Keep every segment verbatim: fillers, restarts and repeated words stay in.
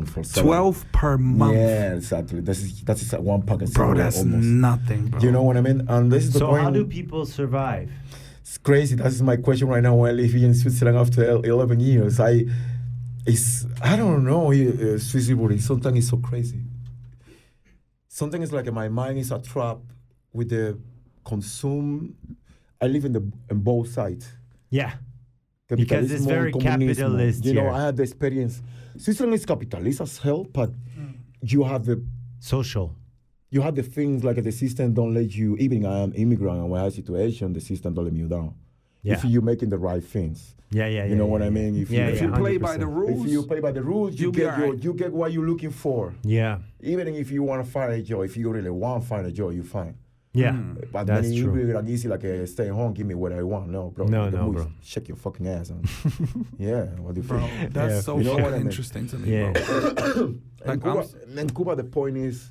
month for salary. twelve per month. Yeah, exactly. That's that's one packet. Bro, that's almost. nothing, bro. You know what I mean? And this is the so point. how do people survive? It's crazy. That's my question right now. When I live in Switzerland after eleven years, I, it's I don't know. Uh, Switzerland sometimes it's so crazy. Something is like my mind is a trap with the consume. I live in the in both sides. Yeah. Because it's Capitalismo very and communismo. capitalist You know, here. I had the experience. Switzerland is capitalist as hell, but mm. you have the social. You have the things like the system don't let you. Even I am immigrant and when I have situation, the system don't let me down. Yeah. If you're making the right things. Yeah, yeah, yeah. You know yeah, what yeah. I mean? If yeah, you, if yeah, you play by the rules, if you play by the rules, you get your, right. you get what you're looking for. Yeah. Even if you want to find a job, if you really want to find a job, you find. Yeah, mm. But that's many true. Like easy, like uh, stay home, give me what I want. No, bro. No, the no, movies, bro. Shake your fucking ass. yeah, what do you bro, think? that's yeah. so you know fucking what I mean? interesting to me, yeah. bro. like Cuba, in Cuba, the point is,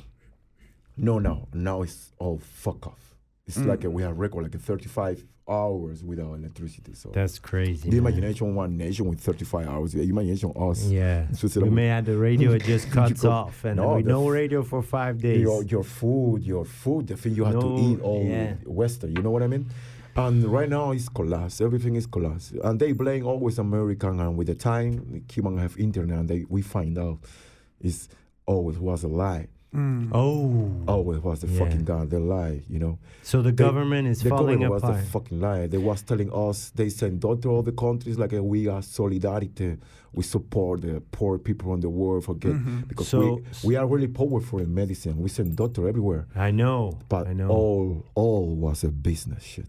no, no, now it's all fuck off. It's mm. like a, we have record like a thirty-five hours without electricity. So that's crazy. The man. imagination one nation with thirty-five hours. The imagination us. Yeah. We may have the radio, it just cuts go, off, and no, we the no f- radio for five days. Your, your food, your food, the thing you have no, to eat all yeah. Western. You know what I mean? And right now it's collapsed. Everything is collapsed. And they blame always American. And with the time, the Cuban have internet, and they we find out it's always was a lie. Mm. Oh, always was the yeah. fucking god, the lie. You know. So the they, government is the falling government apart. was the fucking lie. They was telling us they send doctor all the countries like uh, we are solidarity. We support the poor people in the world. Forget mm-hmm. because so, we we are really powerful in medicine. We send doctor everywhere. I know, but I know. all all was a business shit.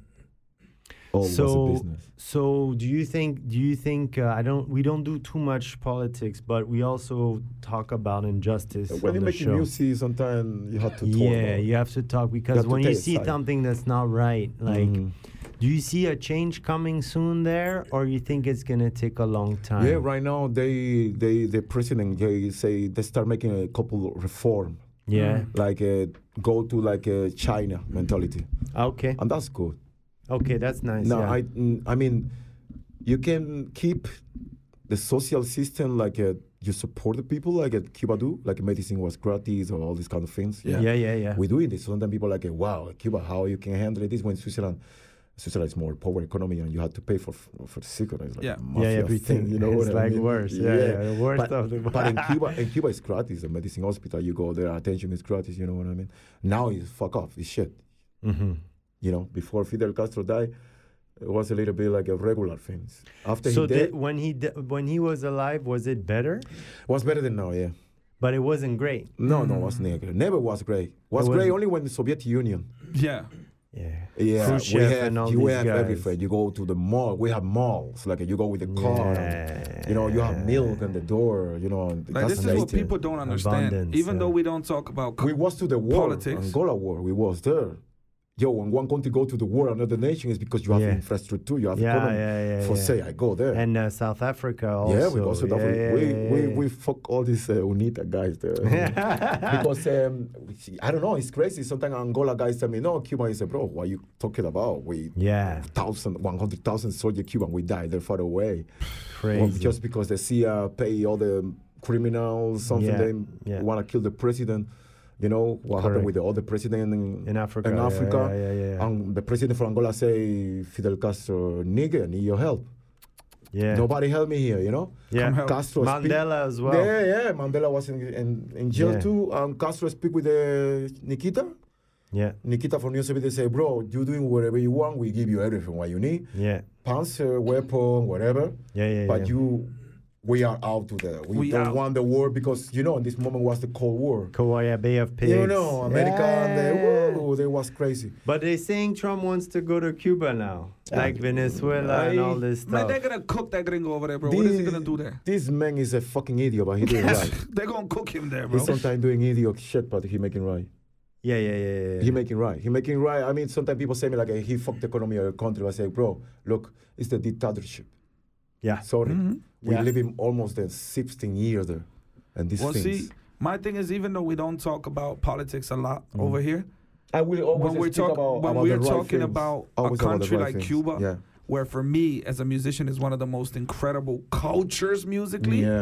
All so, was a business. So do you think? Do you think? Uh, I don't. We don't do too much politics, but we also talk about injustice. When on you the make show. music, sometimes you have to talk. Yeah, about. you have to talk because you when you you see something that's not right, like, mm. do you see a change coming soon there, or you think it's gonna take a long time? Yeah, right now they they the president they say they start making a couple of reform. Yeah, like uh, go to like a China mentality. Okay, and that's good. Okay, that's nice. No, yeah. I I mean, you can keep the social system like uh, you support the people like uh, Cuba do, like medicine was gratis or all these kind of things. Yeah, yeah, yeah. yeah. We're doing this. Sometimes people are like, wow, Cuba, how you can handle this when Switzerland, Switzerland is more power economy and you have to pay for for the cigarette. It's like yeah, mafia yeah, everything. Thing, you know it's what like I mean? worse. Yeah, yeah, yeah, the worst but, of the. But in Cuba, in Cuba, it's gratis. The medicine hospital, you go there, attention is gratis. You know what I mean? Now it's fuck off. It's shit. Mm-hmm. You know, before Fidel Castro died. It was a little bit like a regular thing. After so he died, when he di- when he was alive, was it better? It was better than now, yeah. But it wasn't great. No, mm. no, it wasn't great. Never was great. Was, was great only when the Soviet Union. Yeah. Yeah. Yeah. Khrushchev we have, and all you these have guys. everything. You go to the mall. We have malls. Like you go with the car. Yeah. And, you know, you have milk on the door. You know. Like this is what people don't understand. Abundance, Even yeah. though we don't talk about co- we was to the war, politics. Angola war. We was there. Yo, when one country go to the war, another nation is because you have yeah. infrastructure, you have yeah, economy. Yeah, yeah, for yeah. say, I go there. And uh, South Africa also. Yeah, we go South Africa. Yeah, we, yeah, we, yeah. we fuck all these uh, UNITA guys there. because, um, I don't know, it's crazy. Sometimes Angola guys tell me, no, Cuba is a bro, what are you talking about? We, yeah. thousand, one hundred thousand soldier Cuban, we died, they're far away. Crazy. Well, just because the C I A pay all the criminals, something, yeah. they yeah. want to kill the president. You know what Correct. happened with the other president in, in Africa? In Africa, yeah, yeah, yeah. and the president from Angola say, Fidel Castro, nigga, I need your help. Yeah. Nobody help me here, you know. Yeah. Castro Mandela speak, as well. Yeah, yeah. Mandela was in in, in jail yeah. too. And Castro speak with uh, Nikita. Yeah. Nikita from New Soviet they say, bro, you doing whatever you want. We give you everything what you need. Yeah. Panzer, weapon, whatever. Yeah, yeah. But yeah. you. We are out to the. We, we don't out. want the war because you know in this moment was the Cold War. Kauai Bay of Pigs. You know, America yeah. and they, whoa, they was crazy. But they're saying Trump wants to go to Cuba now, Yeah. like Venezuela I, and all this stuff. Man, they're gonna cook that gringo over there, bro. This, what is he gonna do there? This man is a fucking idiot, but he doing right. They're gonna cook him there, bro. He's sometimes doing idiot shit, but he making right. Yeah, yeah, yeah, yeah. He making right. He making right. I mean, sometimes people say me like, he fucked the economy of the country. I say, bro, look, it's the dictatorship. Yeah. Sorry. Mm-hmm. We yeah. live in almost the sixteen years there. And these well, things. see, my thing is, even though we don't talk about politics a lot mm. over here, I will always when we're, speak talk, about, when about we're the right talking things. about Always a country about like right Cuba, yeah. where for me as a musician is one of the most incredible cultures musically. Yeah.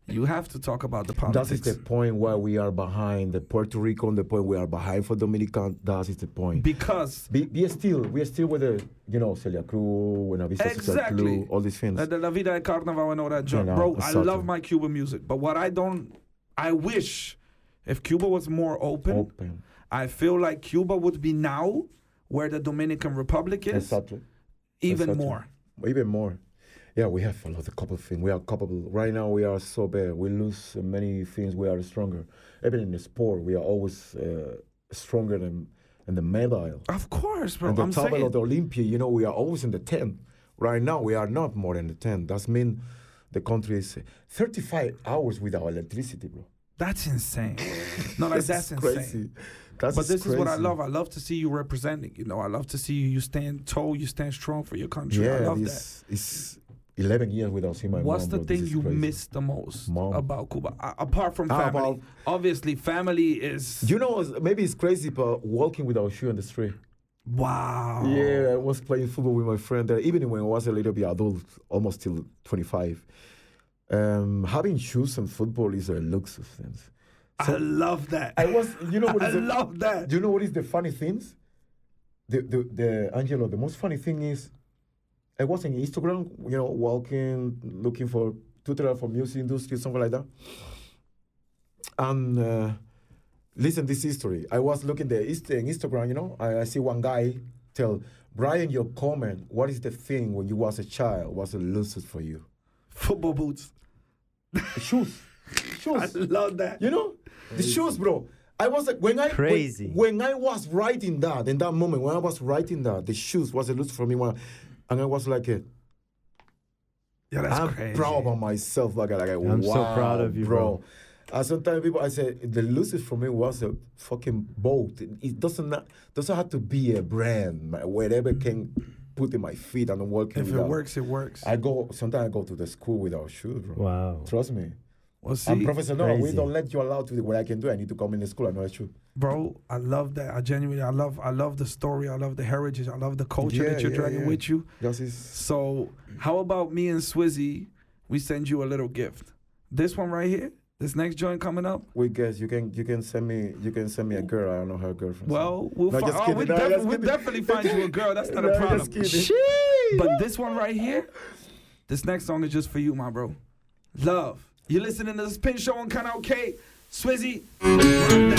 You have to talk about the That politics. is the point where we are behind the Puerto Rico, the point we are behind for Dominican. That is the point. Because Be, be still, we are still with the, you know, Celia Cruz, Buena Vista Social Exactly. Club, all these things. La, la vida de carnaval and all that junk. You know, Bro, I exactly. love my Cuban music. But what I don't, I wish if Cuba was more open, Open. I feel like Cuba would be now where the Dominican Republic is, Exactly. even Exactly. more. Even more. Yeah, we have a lot of couple of things. We are couple. Right now, we are so bad. We lose many things. We are stronger. Even in the sport, we are always uh, stronger than in the medal. Of course, bro. On the I'm table saying. of the Olympia, you know, we are always in the ten. Right now, we are not more than the ten. That's mean the country is thirty-five hours without electricity, bro. That's insane. No, like, This that's is insane. crazy. That's But this is what I crazy. love. I love to see you representing. You know, I love to see you. You stand tall. You stand strong for your country. I Yeah, love that. this is eleven years without seeing my What's mom. the bro. This thing is you crazy. miss the most Mom. about Cuba? A- apart from Ah, family. about- Obviously, family is. You know, maybe it's crazy, but walking without shoe on the street. Wow. Yeah, I was playing football with my friend there, even when I was a little bit adult, almost till twenty-five. Um, having shoes and football is a luxuous thing. I love that. I was, you know what I is the, love that. Do you know what is the funny things? The, the, the, Angelo, the most funny thing is, I was in Instagram, you know, walking, looking for tutorial for music industry, something like that. And uh, listen this history. I was looking the Inst- in Instagram, you know, I, I see one guy tell, Brian, your comment, what is the thing when you was a child was a loser for you? Football boots. Shoes. I Shoes. love that. You know? The shoes, bro. I was like, when I Crazy. When, when I was writing that, in that moment, when I was writing that, the shoes was a loser for me. When, and I was like, uh, Yeah, that's I'm crazy. proud of myself. Like, like I'm so wow, proud of you, bro. And sometimes people, I say, the losers for me was a fucking boat. It, it doesn't not, doesn't have to be a brand, my- whatever can put in my feet and I'm walking If it without. works, it works. I go, sometimes I go to the school without shoes, bro. Wow. Trust me. well, see, I'm professor, no, we Crazy. don't let you allow to do what I can do. I need to come in the school. I know it's true. bro, I love that. I genuinely, I love, I love the story. I love the heritage. I love the culture Yeah, that you're yeah, dragging yeah. with you. That is, So, how about me and Swizzy? We send you a little gift. This one right here. This next joint coming up. we guess you can you can send me you can send me a girl. I don't know her girlfriend. Well, we'll, No, fi- just oh, kidding. we No, def- just we'll kidding. definitely find you a girl. That's not No, a just problem. kidding. But this one right here, this next song is just for you, my bro. Love. You're listening to the Spin Show on Canal K. Swizzy.